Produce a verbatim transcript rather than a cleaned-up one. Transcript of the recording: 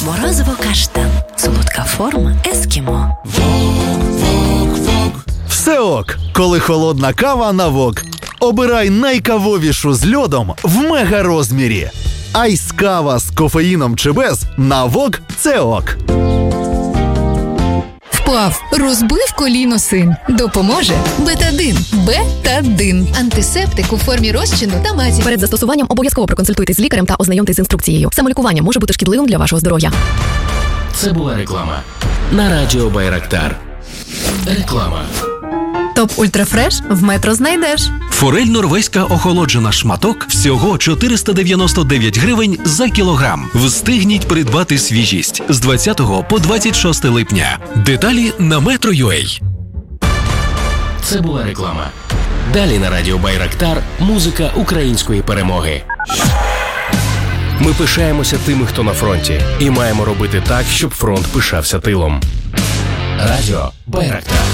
Морозиво-каштан. Солодка форма ескімо. Все ок, коли холодна кава на вок. Обирай найкавовішу з льодом в мега-розмірі. Айс-кава з кофеїном чи без на вок – це ок. Впав, розбив коліно син. Допоможе Бетадин. Бетадин. Антисептик у формі розчину та мазі. Перед застосуванням обов'язково проконсультуйтесь з лікарем та ознайомтесь з інструкцією. Самолікування може бути шкідливим для вашого здоров'я. Це була реклама на радіо Байрактар. Реклама. Топ Ультрафреш в Метро знайдеш. Форель норвезька охолоджена шматок всього чотириста дев'яносто дев'ять гривень за кілограм. Встигніть придбати свіжість з двадцятого по двадцять шосте липня. Деталі на метро крапка ю а. Це була реклама. Далі на радіо Байрактар музика української перемоги. Ми пишаємося тими, хто на фронті, і маємо робити так, щоб фронт пишався тилом. Радіо Байрактар.